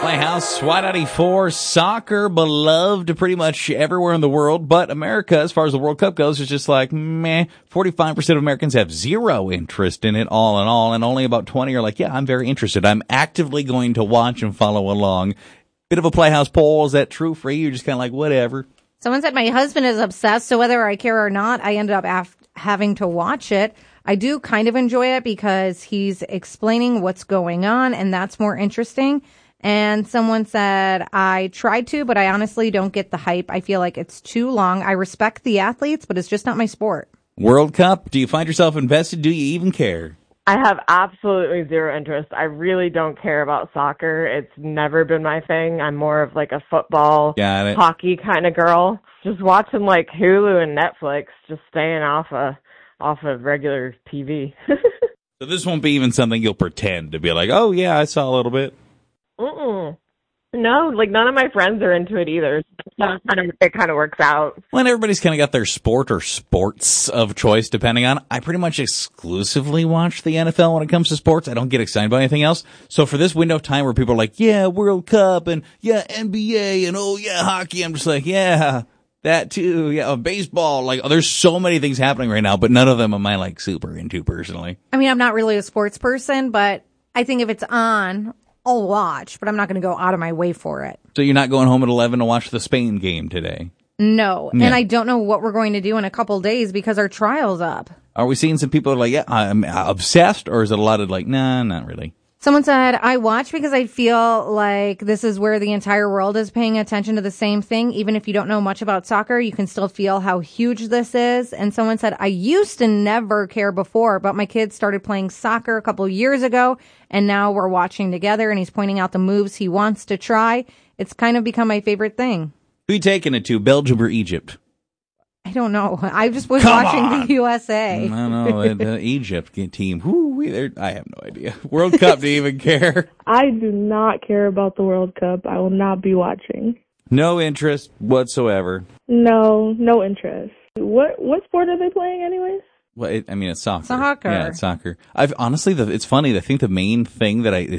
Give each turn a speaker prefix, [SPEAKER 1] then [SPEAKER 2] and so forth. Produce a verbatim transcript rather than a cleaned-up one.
[SPEAKER 1] Playhouse, Y ninety-four, soccer beloved pretty much everywhere in the world, but America, as far as the World Cup goes, is just like, meh. forty-five percent of Americans have zero interest in it all in all, and only about twenty are like, yeah, I'm very interested. I'm actively going to watch and follow along. Bit of a Playhouse poll. Is that true for you? You're just kind of like, whatever.
[SPEAKER 2] Someone said my husband is obsessed, so whether I care or not, I ended up af- having to watch it. I do kind of enjoy it because he's explaining what's going on, and that's more interesting. And someone said, I tried to, but I honestly don't get the hype. I feel like it's too long. I respect the athletes, but it's just not my sport.
[SPEAKER 1] World Cup, do you find yourself invested? Do you even care?
[SPEAKER 3] I have absolutely zero interest. I really don't care about soccer. It's never been my thing. I'm more of like a football,
[SPEAKER 1] Got it.
[SPEAKER 3] hockey kind of girl. Just watching like Hulu and Netflix, just staying off of, off of regular T V.
[SPEAKER 1] So this won't be even something you'll pretend to be like, oh, yeah, I saw a little bit.
[SPEAKER 3] Mm-mm. No, like none of my friends are into it either. So it kind of, it kind of works out.
[SPEAKER 1] Well, and everybody's kind of got their sport or sports of choice, depending on. I pretty much exclusively watch the N F L when it comes to sports. I don't get excited by anything else. So for this window of time where people are like, yeah, World Cup and yeah, N B A and oh yeah, hockey, I'm just like, yeah, that too. Yeah, baseball. Like, oh, there's so many things happening right now, but none of them am I like super into personally.
[SPEAKER 2] I mean, I'm not really a sports person, but I think if it's on, I'll watch, but I'm not going to go out of my way for it.
[SPEAKER 1] So you're not going home at eleven to watch the Spain game today?
[SPEAKER 2] No.
[SPEAKER 1] Yeah.
[SPEAKER 2] And I don't know what we're going to do in a couple days because our trial's up.
[SPEAKER 1] Are we seeing some people like, yeah, I'm obsessed, or is it a lot of like, nah, not really?
[SPEAKER 2] Someone said, I watch because I feel like this is where the entire world is paying attention to the same thing. Even if you don't know much about soccer, you can still feel how huge this is. And someone said, I used to never care before, but my kids started playing soccer a couple years ago, and now we're watching together, and he's pointing out the moves he wants to try. It's kind of become my favorite thing.
[SPEAKER 1] Who you taking it to, Belgium or Egypt?
[SPEAKER 2] I don't know. I just was
[SPEAKER 1] Come
[SPEAKER 2] watching
[SPEAKER 1] on.
[SPEAKER 2] the U S A.
[SPEAKER 1] I don't know. The Egypt team. Whoo, I have no idea. World Cup, do you even care?
[SPEAKER 4] I do not care about the World Cup. I will not be watching.
[SPEAKER 1] No interest whatsoever.
[SPEAKER 4] No, no interest. What what sport are they playing anyways?
[SPEAKER 1] Well, it, I mean, it's soccer.
[SPEAKER 2] Soccer.
[SPEAKER 1] Yeah, it's soccer. I've honestly, the, it's funny. I think the main thing that I